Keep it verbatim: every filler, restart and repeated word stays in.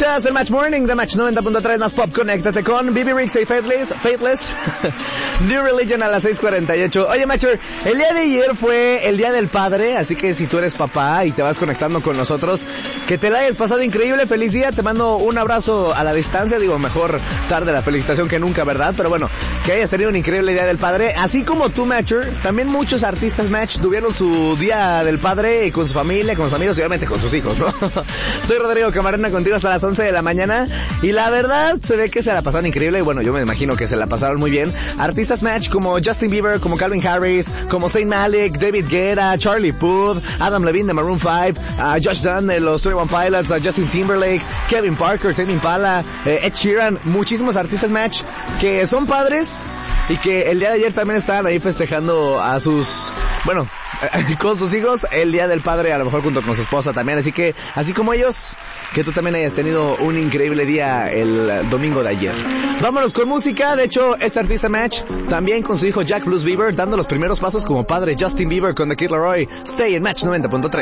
Escuchas el Match Morning de Match noventa punto tres más pop. Conéctate con B B Riggs y Faithless, Faithless. New Religion a las seis cuarenta y ocho. Oye, Matcher, el día de ayer fue el Día del Padre, así que si tú eres papá y te vas conectando con nosotros, que te la hayas pasado increíble, feliz día, te mando un abrazo a la distancia, digo, mejor tarde la felicitación que nunca, ¿verdad? Pero bueno, que hayas tenido un increíble Día del Padre, así como tú, Matcher, también muchos artistas, Match, tuvieron su Día del Padre con su familia, con sus amigos y obviamente con sus hijos, ¿no? Soy Rodrigo Camarena contigo hasta las once de la mañana y la verdad se ve que se la pasaron increíble y bueno, yo me imagino que se la pasaron muy bien. Artistas, Match, como Justin Bieber, como Calvin Harris, como Zayn Malik, David Guetta, Charlie Puth, Adam Levine de Maroon five, uh, Josh Dun de los twenty one Pilots, uh, Justin Timberlake, Kevin Parker, Tame Impala, eh, Ed Sheeran, muchísimos artistas, Match, que son padres y que el día de ayer también estaban ahí festejando a sus, bueno, con sus hijos, el Día del Padre, a lo mejor junto con su esposa también, así que, así como ellos, que tú también hayas tenido un increíble día el domingo de ayer. Vámonos con música. De hecho, este artista, Match, también con su hijo Jack Blues Bieber, dando los primeros pasos como padre. Justin Bieber con The Kid Laroi. Stay en Match noventa punto tres.